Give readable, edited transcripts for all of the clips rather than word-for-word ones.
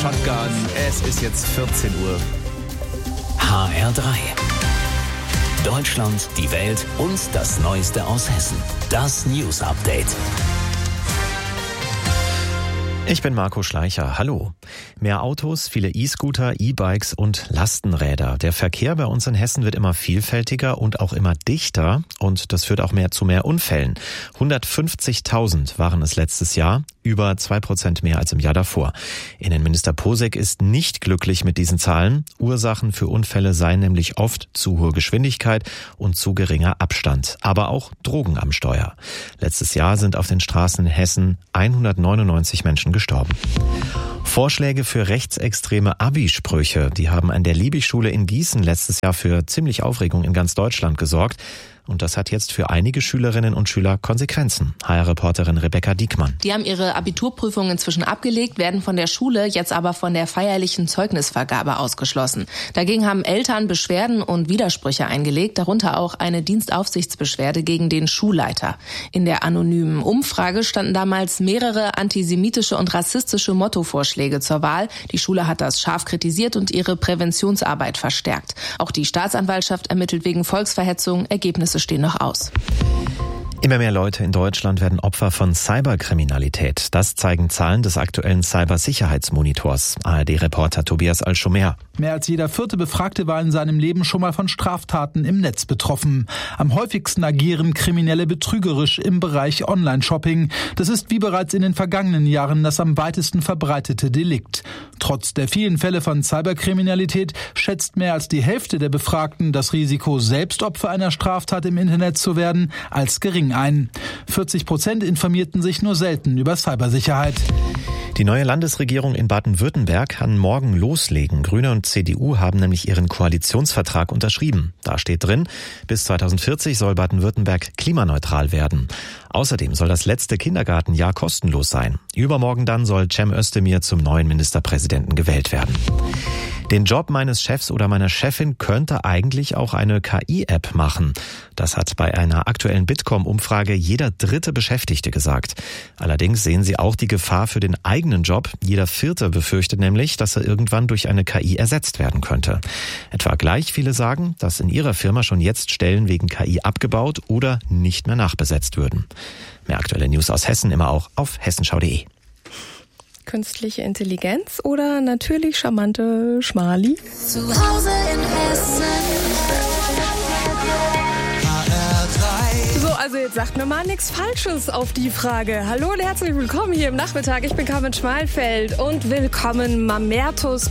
Shotgun. Es ist jetzt 14 Uhr. HR3. Deutschland, die Welt und das Neueste aus Hessen. Das News Update. Ich bin Marco Schleicher. Hallo. Mehr Autos, viele E-Scooter, E-Bikes und Lastenräder. Der Verkehr bei uns in Hessen wird immer vielfältiger und auch immer dichter. Und das führt auch zu mehr Unfällen. 150.000 waren es letztes Jahr. Über 2% mehr als im Jahr davor. Innenminister Posek ist nicht glücklich mit diesen Zahlen. Ursachen für Unfälle seien nämlich oft zu hohe Geschwindigkeit und zu geringer Abstand. Aber auch Drogen am Steuer. Letztes Jahr sind auf den Straßen in Hessen 199 Menschen gestorben. Vorschläge für rechtsextreme Abi-Sprüche, die haben an der Liebig-Schule in Gießen letztes Jahr für ziemlich Aufregung in ganz Deutschland gesorgt. Und das hat jetzt für einige Schülerinnen und Schüler Konsequenzen. HR-Reporterin Rebecca Diekmann. Die haben ihre Abiturprüfung inzwischen abgelegt, werden von der Schule jetzt aber von der feierlichen Zeugnisvergabe ausgeschlossen. Dagegen haben Eltern Beschwerden und Widersprüche eingelegt, darunter auch eine Dienstaufsichtsbeschwerde gegen den Schulleiter. In der anonymen Umfrage standen damals mehrere antisemitische und rassistische Mottovorschläge zur Wahl. Die Schule hat das scharf kritisiert und ihre Präventionsarbeit verstärkt. Auch die Staatsanwaltschaft ermittelt wegen Volksverhetzung. Ergebnisse stehen noch aus. Immer mehr Leute in Deutschland werden Opfer von Cyberkriminalität. Das zeigen Zahlen des aktuellen Cybersicherheitsmonitors. ARD-Reporter Tobias Al-Schomer. Mehr als jeder vierte Befragte war in seinem Leben schon mal von Straftaten im Netz betroffen. Am häufigsten agieren Kriminelle betrügerisch im Bereich Online-Shopping. Das ist wie bereits in den vergangenen Jahren das am weitesten verbreitete Delikt. Trotz der vielen Fälle von Cyberkriminalität schätzt mehr als die Hälfte der Befragten das Risiko, selbst Opfer einer Straftat im Internet zu werden, als gering ein. 40% informierten sich nur selten über Cybersicherheit. Die neue Landesregierung in Baden-Württemberg kann morgen loslegen. Grüne und CDU haben nämlich ihren Koalitionsvertrag unterschrieben. Da steht drin, bis 2040 soll Baden-Württemberg klimaneutral werden. Außerdem soll das letzte Kindergartenjahr kostenlos sein. Übermorgen dann soll Cem Özdemir zum neuen Ministerpräsidenten gewählt werden. Den Job meines Chefs oder meiner Chefin könnte eigentlich auch eine KI-App machen. Das hat bei einer aktuellen Bitkom-Umfrage jeder dritte Beschäftigte gesagt. Allerdings sehen sie auch die Gefahr für den eigenen Job. Jeder vierte befürchtet nämlich, dass er irgendwann durch eine KI ersetzt werden könnte. Etwa gleich viele sagen, dass in ihrer Firma schon jetzt Stellen wegen KI abgebaut oder nicht mehr nachbesetzt würden. Mehr aktuelle News aus Hessen immer auch auf hessenschau.de. Künstliche Intelligenz oder natürlich charmante Schmali? Zu Hause in Hessen. So, also jetzt sagt mir mal nichts Falsches auf die Frage. Hallo und herzlich willkommen hier im Nachmittag. Ich bin Carmen Schmalfeld und willkommen Mamertus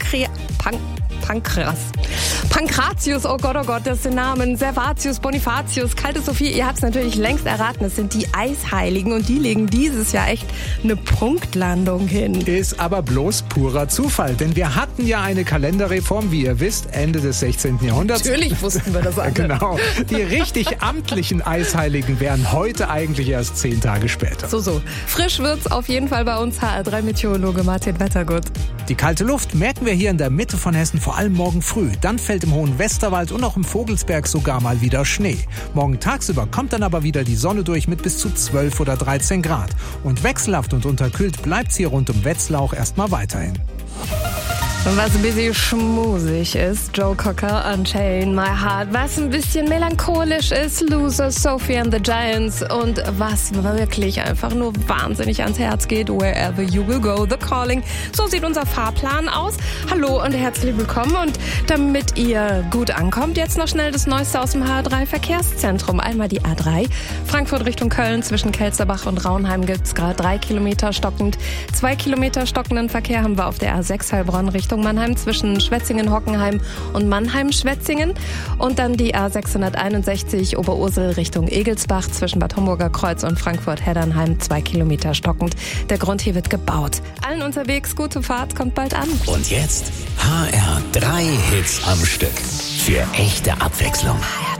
Pankratius, oh Gott, das sind Namen, Servatius, Bonifatius, Kalte Sophie, ihr habt es natürlich längst erraten, es sind die Eisheiligen und die legen dieses Jahr echt eine Punktlandung hin. Ist aber bloß purer Zufall, denn wir hatten ja eine Kalenderreform, wie ihr wisst, Ende des 16. Jahrhunderts. Natürlich wussten wir das alle. Genau, die richtig amtlichen Eisheiligen wären heute eigentlich erst 10 Tage später. So. Frisch wird's auf jeden Fall bei uns, HR3-Meteorologe Martin Wettergut. Die kalte Luft merken wir hier in der Mitte von Hessen vor allem morgen früh. Dann fällt im hohen Westerwald und auch im Vogelsberg sogar mal wieder Schnee. Morgen tagsüber kommt dann aber wieder die Sonne durch mit bis zu 12 oder 13 Grad. Und wechselhaft und unterkühlt bleibt's hier rund um Wetzlar auch erstmal weiterhin. Und was ein bisschen schmusig ist, Joe Cocker, Unchain My Heart. Was ein bisschen melancholisch ist, Loser, Sophie and the Giants. Und was wirklich einfach nur wahnsinnig ans Herz geht, Wherever You Will Go, The Calling. So sieht unser Fahrplan aus. Hallo und herzlich willkommen. Und damit ihr gut ankommt, jetzt noch schnell das Neueste aus dem HR3 Verkehrszentrum. Einmal die A3, Frankfurt Richtung Köln. Zwischen Kelsterbach und Raunheim gibt's gerade 3 Kilometer stockend. 2 Kilometer stockenden Verkehr haben wir auf der A6 Heilbronn Richtung Mannheim zwischen Schwetzingen-Hockenheim und Mannheim-Schwetzingen. Und dann die A661 Oberursel Richtung Egelsbach zwischen Bad Homburger Kreuz und Frankfurt-Heddernheim 2 Kilometer stockend. Der Grund hier wird gebaut. Allen unterwegs, gute Fahrt, kommt bald an. Und jetzt HR3 Hits am Stück. Für echte Abwechslung.